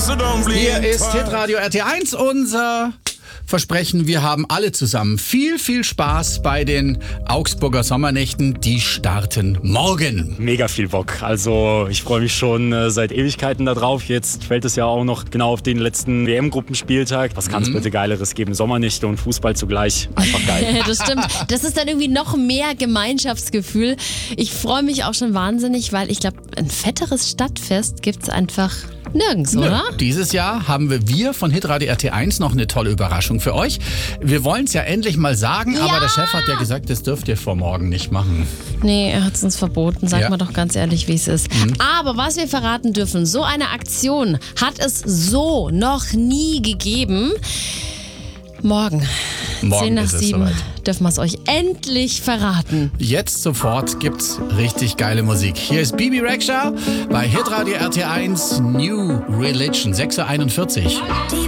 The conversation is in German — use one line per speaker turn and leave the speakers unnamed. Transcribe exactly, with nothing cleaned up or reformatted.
Hier ist Hitradio R T eins, unser Versprechen, wir haben alle zusammen viel, viel Spaß bei den Augsburger Sommernächten. Die starten morgen.
Mega viel Bock. Also ich freue mich schon äh, seit Ewigkeiten da drauf. Jetzt fällt es ja auch noch genau auf den letzten W M-Gruppenspieltag. Was kann es mhm. bitte Geileres geben? Sommernächte und Fußball zugleich. Einfach geil.
Das stimmt. Das ist dann irgendwie noch mehr Gemeinschaftsgefühl. Ich freue mich auch schon wahnsinnig, weil ich glaube, ein fetteres Stadtfest gibt es einfach nirgends,
Nö.
oder?
Dieses Jahr haben wir, wir von Hitradio R T eins noch eine tolle Überraschung für euch. Wir wollen es ja endlich mal sagen,
Ja!
aber der Chef hat ja gesagt, das dürft ihr vor morgen nicht machen.
Nee, er hat es uns verboten. Sag
Ja.
mal doch ganz ehrlich, wie es ist.
Mhm.
Aber was wir verraten dürfen, so eine Aktion hat es so noch nie gegeben. Morgen,
Morgen
zehn nach
ist es
sieben,
soweit.
dürfen wir es euch endlich verraten.
Jetzt sofort gibt's richtig geile Musik. Hier ist Bibi Rexha bei Hitradio R T eins New Religion, sechs Uhr einundvierzig.